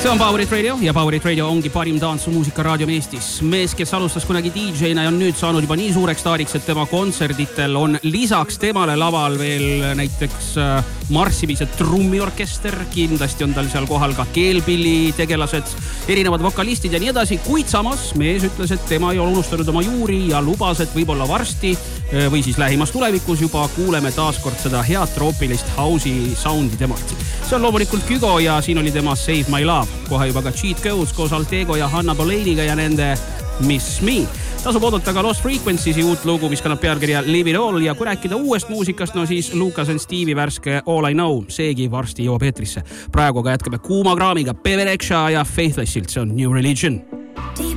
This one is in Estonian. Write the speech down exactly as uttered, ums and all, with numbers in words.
See on Power It Radio ja Power It Radio ongi parim tantsumuusika raadiom Eestis. Mees, kes alustas kunagi D J-na ja on nüüd saanud juba nii suureks staariks, et tema kontserditel on lisaks temale laval veel näiteks marssimised trummiorkester. Kindlasti on tal seal kohal ka keelpilli tegelased, erinevad vokalistid ja nii edasi. Kuid samas mees ütles, et tema ei ole unustanud oma juuri ja lubas, et võib-olla varsti või siis lähimas tulevikus juba kuuleme taaskord seda head troopilist house'i soundi temalt. See on loomulikult Kügo ja siin oli tema Save My Love. Kohe juba ka Cheat Codes koos Altego ja Hanna Boleiniga ja nende Miss Me. Tasub oodata ka Lost Frequencies uut lugu, mis kannab pealkirja Live It All ja kui rääkida uuest muusikast, no siis Lucas and Stevie värske All I Know, seegi varsti jõuab eetrisse. Praegu aga jätkame kuuma kraamiga Bebe Rexha ja Faithlessilt, see on New Religion.